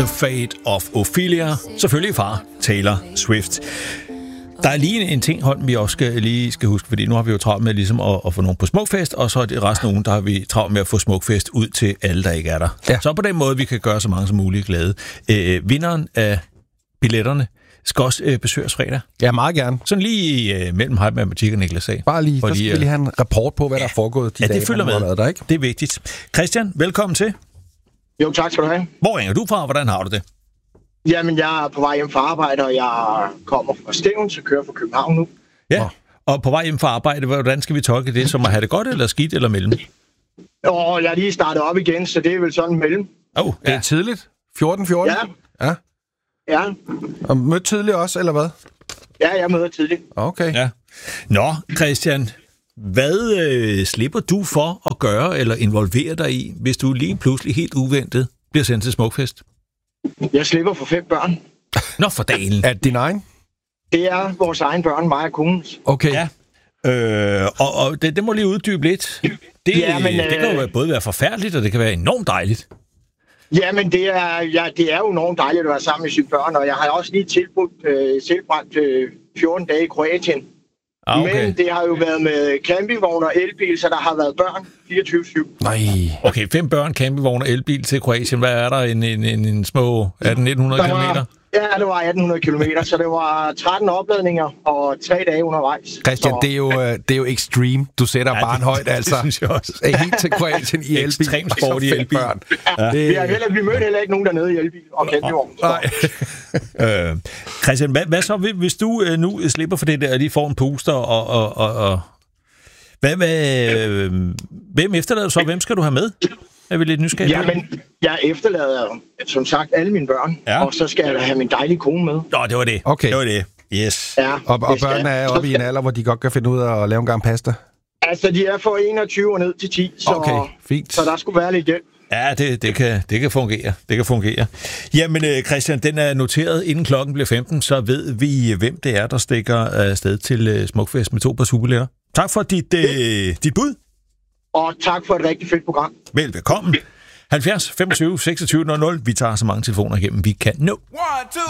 The Fate of Ophelia. Selvfølgelig far, Taylor Swift. Der er lige en ting, Holm, vi også skal huske, fordi nu har vi jo travlt med ligesom at få nogen på Smukfest, og så er det resten af ugen, der har vi travlt med at få Smukfest ud til alle, der ikke er der. Ja. Så på den måde, vi kan gøre så mange som muligt glade. Vinderen af billetterne skal også besøges fredag. Ja, meget gerne. Sådan lige mellem Hype Matematik og Niklas Sager. Bare lige, der skal vi lige have en rapport på, hvad der er foregået de dage. Det følger med. Der, ikke? Det er vigtigt. Christian, velkommen til. Jo, tak skal du have. Hvor ringer du fra, og hvordan har du det? Jamen, jeg er på vej hjem fra arbejde, og jeg kommer fra Stevns og kører fra København nu. Ja, og på vej hjem fra arbejde, hvordan skal vi tolke det? Som at have det godt, eller skidt, eller mellem? Og jeg er lige startet op igen, så det er vel sådan mellem. Det er tidligt. 14? Ja. Ja. Og mødt tidligt også, eller hvad? Ja, jeg møder tidligt. Okay. Ja. Nå, Christian, hvad slipper du for at gøre eller involvere dig i, hvis du lige pludselig helt uventet bliver sendt til Smukfest? Jeg slipper for 5 børn. Nå, for dagen. Er det din egen? Det er vores egen børn, mig og konens. Okay. Ja. Og det må lige uddybe lidt. Det kan jo både være forfærdeligt, og det kan være enormt dejligt. Jamen, det er jo enormt dejligt at være sammen med sine børn, og jeg har også lige tilbragt 14 dage i Kroatien. Okay. Men det har jo været med campingvogn og elbil, så der har været børn 24/7. Nej. Okay, 5 børn, campingvogn og elbil til Kroatien. Hvad er der? En små 1800-1900 kilometer? Ja, det var 1800 kilometer, så det var 13 opladninger og 3 dage undervejs. Christian, det er jo extreme. Du sætter barn højt, altså. Det synes jeg også. Helt til Kroatien i elbil. Ekstremt sport i elbil. Ja. Vi mødte heller ikke nogen dernede i elbil og campingvogn. Nej. Christian, hvad så, hvis du nu slipper for det der, og lige får en puster, og hvem efterlader du så? Hvem skal du have med? Er vi lidt nysgerrige? Jamen, jeg efterlader, som sagt, alle mine børn, og så skal jeg have min dejlige kone med. Nå, det var det. Okay. Det var det. Yes. Ja, og børnene er oppe i en alder, hvor de godt kan finde ud af at lave en gang pasta? Altså, de er fra 21 og ned til 10, så, okay, fint. Så der skulle være lidt hjælp. Ja, det kan fungere. Det kan fungere. Jamen, Christian, den er noteret, inden klokken bliver 15, så ved vi, hvem det er, der stikker afsted til Smukfest med 2 par superbilletter. Tak for dit bud. Og tak for et rigtig fedt program. Velbekomme. 70 25 26 00. Vi tager så mange telefoner igennem, vi kan nå. 1, 2